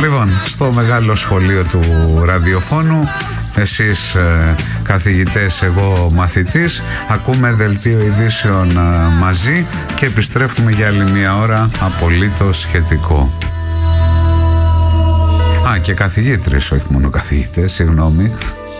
Λοιπόν, στο μεγάλο σχολείο του ραδιοφώνου, εσείς καθηγητές, εγώ μαθητής, ακούμε δελτίο ειδήσεων μαζί και επιστρέφουμε για άλλη μια ώρα απολύτως σχετικό. Και καθηγήτρες, όχι μόνο καθηγητές, συγγνώμη.